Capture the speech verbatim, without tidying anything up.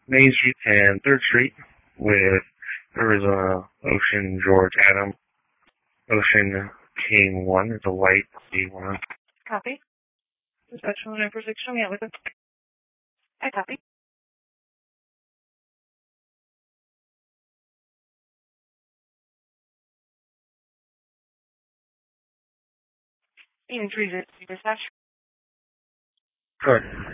Main Street and third Street with Arizona Ocean George Adam. Ocean King one. It's a white C one. Copy. Dispatch one nine four six, show me out with it. I copy. Ian three zero dispatch. Correct.